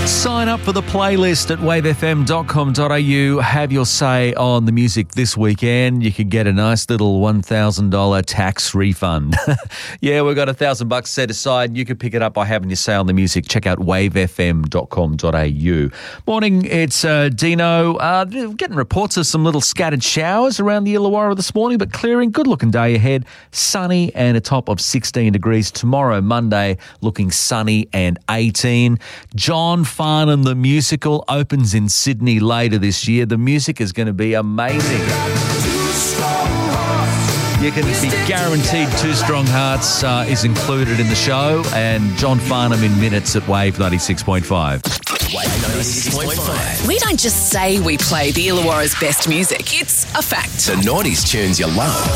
Sign up for the playlist at wavefm.com.au. Have your say on the music this weekend. You could get a nice little $1,000 tax refund. Yeah, we've got $1,000 set aside. You could pick it up by having your say on the music. Check out wavefm.com.au. Morning, it's Dino. Getting reports of some little scattered showers around the Illawarra this morning, but clearing. Good looking day ahead. Sunny and a top of 16 degrees. Tomorrow, Monday, looking sunny and 18. John Farnham, the musical, opens in Sydney later this year. The music is going to be amazing. You can be guaranteed Two Strong Hearts is included in the show, and John Farnham in minutes at Wave 96.5. Wave 96.5. We don't just say we play the Illawarra's best music. It's a fact. The 90s tunes you love.